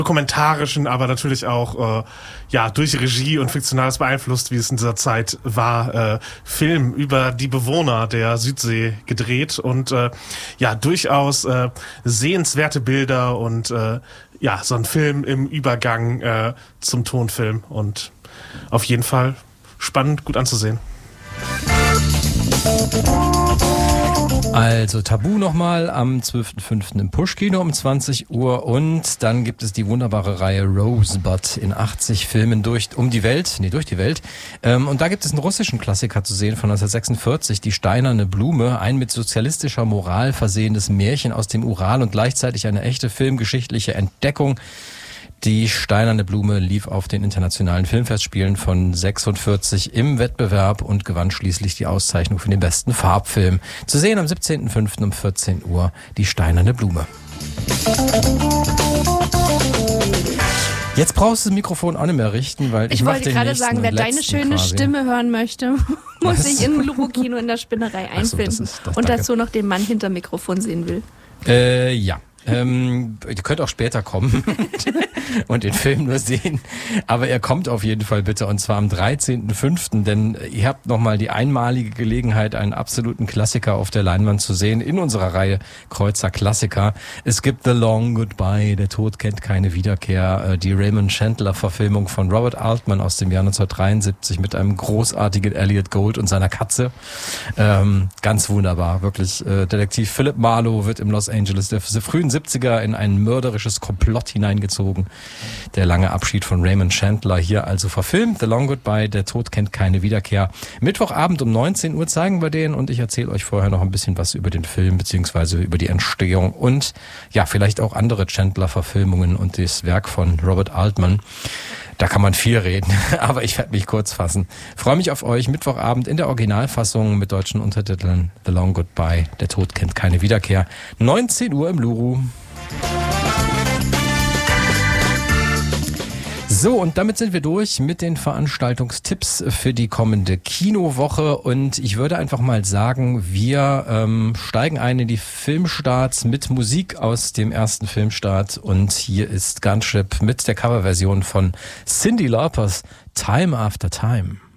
dokumentarischen, aber natürlich auch durch Regie und Fiktionales beeinflusst, wie es in dieser Zeit war, Film über die Bewohner der Südsee gedreht und durchaus sehenswerte Bilder und so ein Film im Übergang zum Tonfilm und auf jeden Fall spannend, gut anzusehen. Also Tabu nochmal am 12.05. im Push-Kino um 20 Uhr und dann gibt es die wunderbare Reihe Rosebud in 80 Filmen durch die Welt. Und da gibt es einen russischen Klassiker zu sehen von 1946, Die steinerne Blume, ein mit sozialistischer Moral versehenes Märchen aus dem Ural und gleichzeitig eine echte filmgeschichtliche Entdeckung. Die steinerne Blume lief auf den internationalen Filmfestspielen von 46 im Wettbewerb und gewann schließlich die Auszeichnung für den besten Farbfilm. Zu sehen am 17.05. um 14 Uhr, Die steinerne Blume. Jetzt brauchst du das Mikrofon auch nicht mehr richten, weil ich wollte gerade sagen, wer deine schöne Stimme hören möchte, muss sich im Luro-Kino in der Spinnerei einfinden und dazu noch den Mann hinterm Mikrofon sehen will. Ja. Ihr könnt auch später kommen und den Film nur sehen, aber er kommt auf jeden Fall bitte und zwar am 13.05., denn ihr habt nochmal die einmalige Gelegenheit, einen absoluten Klassiker auf der Leinwand zu sehen in unserer Reihe Kreuzer Klassiker. Es gibt The Long Goodbye, Der Tod kennt keine Wiederkehr, die Raymond Chandler Verfilmung von Robert Altman aus dem Jahr 1973 mit einem großartigen Elliot Gould und seiner Katze. Ganz wunderbar, wirklich. Detektiv Philip Marlowe wird im Los Angeles der frühen 70er in ein mörderisches Komplott hineingezogen. Der lange Abschied von Raymond Chandler hier also verfilmt. The Long Goodbye, Der Tod kennt keine Wiederkehr. Mittwochabend um 19 Uhr zeigen wir den und ich erzähle euch vorher noch ein bisschen was über den Film beziehungsweise über die Entstehung und vielleicht auch andere Chandler-Verfilmungen und das Werk von Robert Altman. Da kann man viel reden, aber ich werde mich kurz fassen. Freue mich auf euch Mittwochabend in der Originalfassung mit deutschen Untertiteln The Long Goodbye, Der Tod kennt keine Wiederkehr. 19 Uhr im Luru. So, und damit sind wir durch mit den Veranstaltungstipps für die kommende Kinowoche und ich würde einfach mal sagen, wir steigen ein in die Filmstarts mit Musik aus dem ersten Filmstart und hier ist Gunship mit der Coverversion von Cyndi Laupers Time After Time.